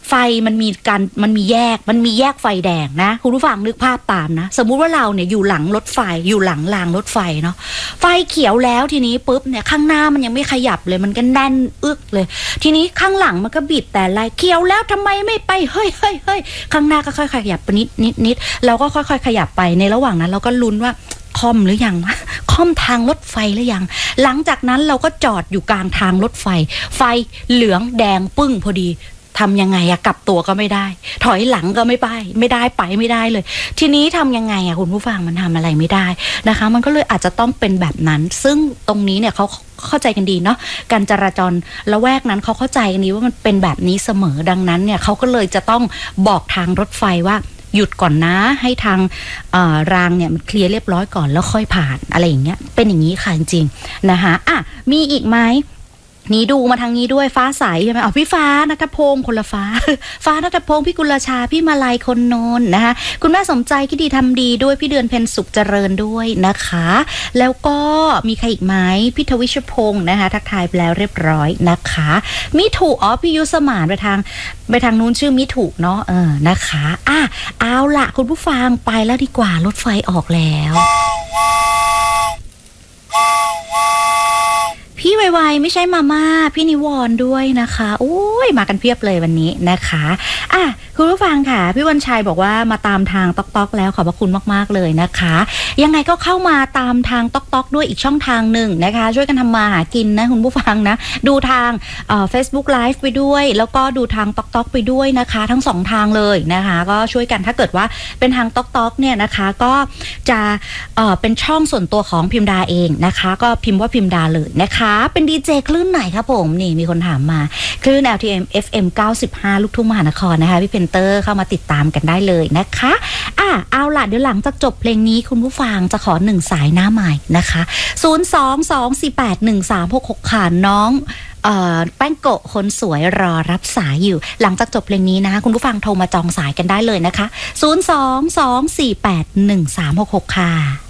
ไฟมันมีแยกไฟแดงนะคุณผู้ฟังนึกภาพตามนะสมมุติว่าเราเนี่ยอยู่หลังรถไฟอยู่หลังรางรถไฟเนาะไฟเขียวแล้วทีนี้ปุ๊บเนี่ยข้างหน้ามันยังไม่ขยับเลยมันก็แน่นอึกเลยทีนี้ข้างหลังมันก็บีบแต่ไล่เขียวแล้วทำไมไม่ไปเฮ้ยข้างหน้าก็ค่อยขยับไปนิดเราก็ค่อยขยับไปในระหว่างนั้นเราก็ลุ้นว่าค่อมหรือยังค่อมทางรถไฟหรือยังหลังจากนั้นเราก็จอดอยู่กลางทางรถไฟไฟเหลืองแดงปึ้งพอดีทำยังไงอะกลับตัวก็ไม่ได้ถอยหลังก็ไม่ได้ไม่ได้เลยทีนี้ทำยังไงอะคุณผู้ฟังมันทำอะไรไม่ได้นะคะมันก็เลยอาจจะต้องเป็นแบบนั้นซึ่งตรงนี้เนี่ยเขาเข้าใจกันดีเนาะการจราจรละแวกนั้นเขาเข้าใจกันดีว่ามันเป็นแบบนี้เสมอดังนั้นเนี่ยเขาก็เลยจะต้องบอกทางรถไฟว่าหยุดก่อนนะให้ทางรางเนี่ยมันเคลียร์เรียบร้อยก่อนแล้วค่อยผ่านอะไรอย่างเงี้ยเป็นอย่างนี้ค่ะจริงๆนะคะมีอีกไหมนี่ดูมาทางนี้ด้วยฟ้าใสใช่ไหมพี่ฟ้าณัฐพงศ์คนละฟ้าฟ้าณัฐพงศ์พี่กุลชาพี่มาลัยคนโนนนะคะคุณแม่สมใจคิดดีทำดีด้วยพี่เดือนเพ็ญสุขเจริญด้วยนะคะแล้วก็มีใครอีกไหมพี่ทวิชพงศ์นะคะทักทายไปแล้วเรียบร้อยนะคะมิถุพี่ยุสมานไปทางนู้นชื่อมิถุเนาะนะคะเอาล่ะคุณผู้ฟังไปแล้วดีกว่ารถไฟออกแล้วพี่ไวๆไม่ใช่มาม่าพี่นิวรณ์ด้วยนะคะโอ้ยมากันเพียบเลยวันนี้นะคะคุณผู้ฟังค่ะพี่วันชัยบอกว่ามาตามทางต๊อกแล้วขอบพระคุณมากๆเลยนะคะยังไงก็เข้ามาตามทางต๊อกด้วยอีกช่องทางหนึ่งนะคะช่วยกันทำมาหากินนะคุณผู้ฟังนะดูทางFacebook Live ไปด้วยแล้วก็ดูทางต๊อกไปด้วยนะคะทั้งสองทางเลยนะคะก็ช่วยกันถ้าเกิดว่าเป็นทางต๊อกเนี่ยนะคะก็จะเป็นช่องส่วนตัวของพิมดาเองนะคะก็พิมพ์ว่าพิมดาเลยนะคะเป็นดีเจคลื่นไหนครับผมนี่มีคนถามมาคลื่น LTM FM 95ลูกทุ่งมหานครนะคะพี่เพนเตอร์เข้ามาติดตามกันได้เลยนะคะเอาล่ะเดี๋ยวหลังจากจบเพลงนี้คุณผู้ฟังจะขอ1สายหน้าใหม่นะคะ022481366ค่ะน้องแป้งโกะคนสวยรอรับสายอยู่หลังจากจบเพลงนี้นะคะคุณผู้ฟังโทรมาจองสายกันได้เลยนะคะ022481366ค่ะ